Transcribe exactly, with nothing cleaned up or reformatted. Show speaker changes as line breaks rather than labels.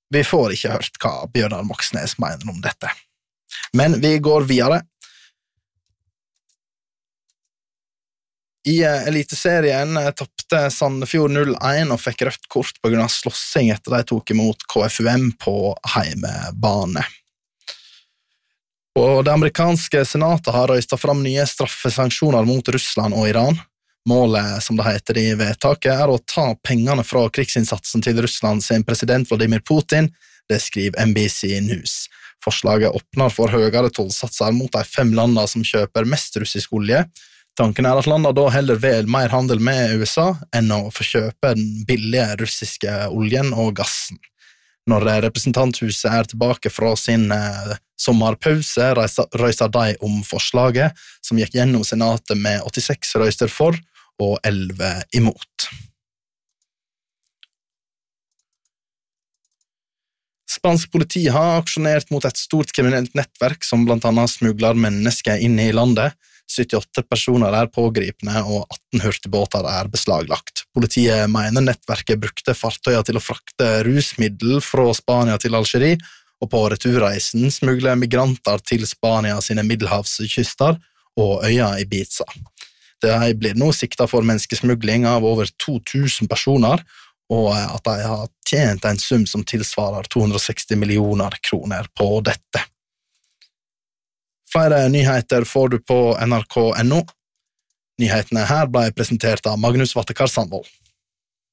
Vi får ikke hørt hva Bjørnar Moxnes mener om dette. Men vi går videre. I eliteserien tappte Sandefjord null én og fikk rødt kort på grunn av slåssing etter de tok imot K F U M på heimebane. Og det amerikanske senatet har røystet fram nye straffesanksjoner mot Russland og Iran. Målet, som det heter i vedtaket, er å ta pengene fra krigsinnsatsen til Russland sin president Vladimir Putin, det skriver N B C News. Forslaget åpner for høyere tollsatser mot de fem landene som kjøper mest russisk olje. Tanken er at landet da heller vel mer handel med U S A enn å få kjøpe den billige russiske oljen og gassen. Når representanthuset er tilbake fra sin eh, sommerpause, røyster de om forslaget, som gikk gjennom senatet med åttiseks røyster for og elleve imot. Spansk politi har aksjonert mot et stort kriminelt nettverk som blant annet smugler mennesker inn i landet. syttiåtte personer er pågripne og atten hurtigbåter er beslaglagt. Politiet mener nettverket brukte fartøyer til å frakte rusmiddel fra Spania til Algerie, og på returreisen smugle migranter til Spania sine middelhavskyster og øya Ibiza. De blir nå siktet for menneskesmugling av over to tusen personer, og at de har tjent en sum som tilsvarer to hundre og seksti millioner kroner på dette. Flere nyheter får du på N R K punktum N O. Nyhetene her ble presentert av Magnus Vattekar Sandvold.